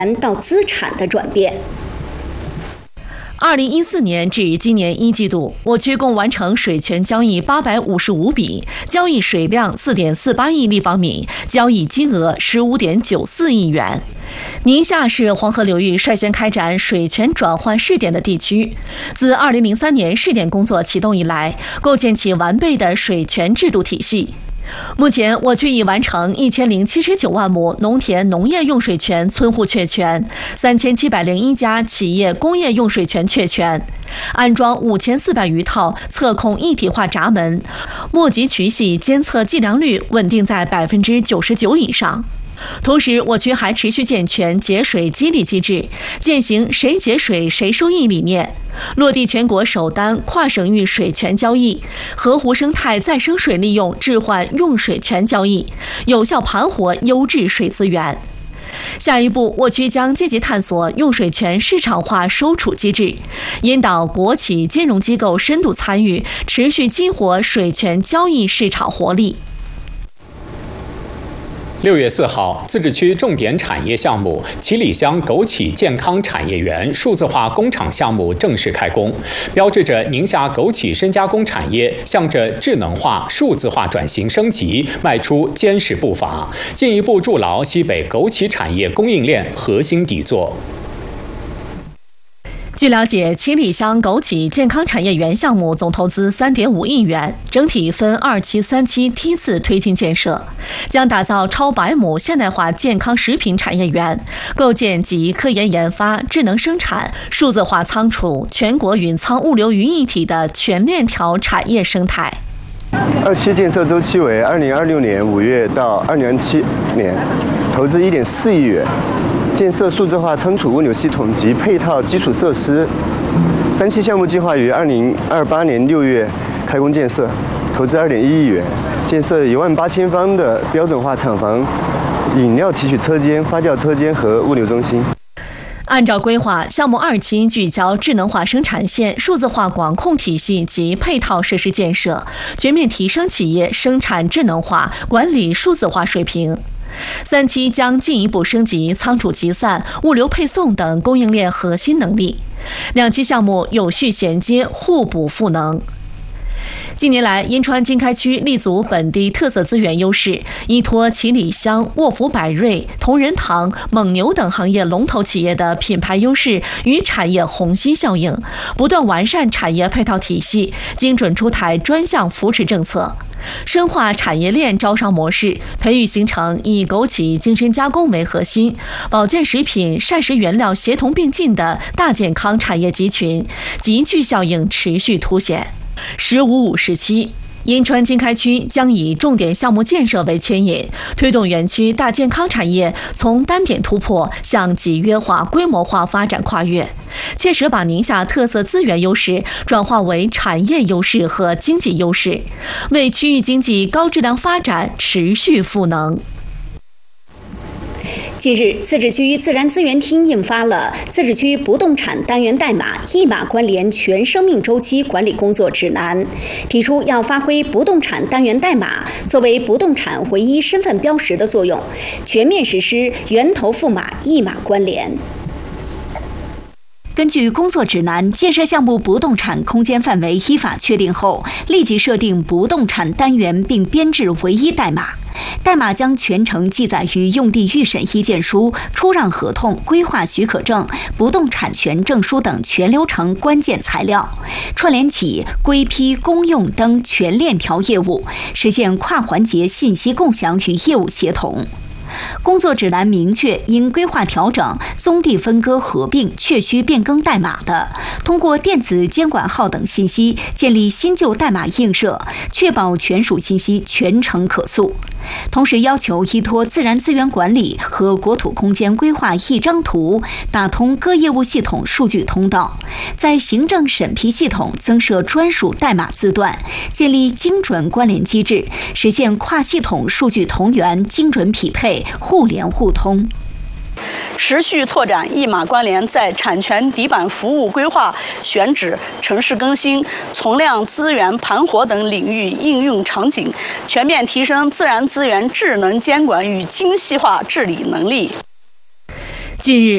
到资产的转变。 2014年至今年1季度，我区共完成水权交易855笔，交易水量4.48亿立方米，交易金额15.94亿元。宁夏是黄河流域率先开展水权转换试点的地区。自2003年试点工作启动以来，构建起完备的水权制度体系。目前，我区已完成1079万亩农田农业用水权村户确权，3701家企业工业用水权确权，安装5400余套测控一体化闸门，末级渠系监测计量率稳定在99%以上。同时，我区还持续健全节水激励机制，践行谁节水谁收益理念，落地全国首单跨省域水权交易，河湖生态再生水利用置换用水权交易，有效盘活优质水资源。下一步，我区将积极探索用水权市场化收储机制，引导国企金融机构深度参与，持续激活水权交易市场活力。 6月4号，自治区重点产业项目七里乡枸杞健康产业园数字化工厂项目正式开工，标志着宁夏枸杞深加工产业向着智能化、数字化转型升级迈出坚实步伐，进一步筑牢西北枸杞产业供应链核心底座。 据了解，七里乡枸杞健康产业园项目总投资3.5亿元，整体分2期、3期梯次推进建设，将打造超100亩现代化健康食品产业园，构建集科研研发、智能生产、数字化仓储、全国云仓物流于一体的全链条产业生态。 2期建设周期为2026年5月到2027年，投资1.4亿元。建设数字化仓储物流系统及配套基础设施。3期项目计划于2028年6月开工建设，投资2.1亿元，建设18000方的标准化厂房、饮料提取车间、发酵车间和物流中心。 按照规划，项目2期聚焦智能化生产线、数字化管控体系及配套设施建设，全面提升企业生产智能化、管理数字化水平。3期将进一步升级仓储集散、物流配送等供应链核心能力，2期项目有序衔接、互补赋能。近年来，银川经开区立足本地特色资源优势，依托七里香、沃福百瑞、同仁堂、蒙牛等行业龙头企业的品牌优势与产业虹吸效应，不断完善产业配套体系，精准出台专项扶持政策，深化产业链招商模式，培育形成以枸杞精深加工为核心、保健食品、膳食原料协同并进的大健康产业集群，集聚效应持续凸显。15-5时期，银川经开区将以重点项目建设为牵引，推动园区大健康产业从单点突破向集约化、规模化发展跨越，切实把宁夏特色资源优势转化为产业优势和经济优势，为区域经济高质量发展持续赋能。 近日，自治区自然资源厅印发了《自治区不动产单元代码一码关联全生命周期管理工作指南》，提出要发挥不动产单元代码作为不动产唯一身份标识的作用，全面实施源头赋码一码关联。 根据工作指南，建设项目不动产空间范围依法确定后，立即设定不动产单元并编制唯一代码。代码将全程记载于用地预审意见书、出让合同、规划许可证、不动产权证书等全流程关键材料，串联起规批公用等全链条业务，实现跨环节信息共享与业务协同。工作指南明确，因规划调整、宗地分割合并确需变更代码的，通过电子监管号等信息建立新旧代码映射，确保权属信息全程可溯。同时要求依托自然资源管理和国土空间规划一张图，打通各业务系统数据通道，在行政审批系统增设专属代码字段，建立精准关联机制，实现跨系统数据同源、精准匹配、互联互通。 持续拓展一码关联在产权底板服务规划、选址、城市更新、从量资源盘活等领域应用场景，全面提升自然资源智能监管与精细化治理能力。 近日，